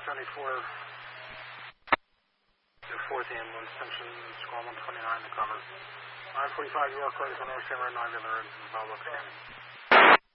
74, the 4th ambulance, tension, squad 129 to cover. 945 York Road is on Ocean Road, 9 to the road, Velvet Fan.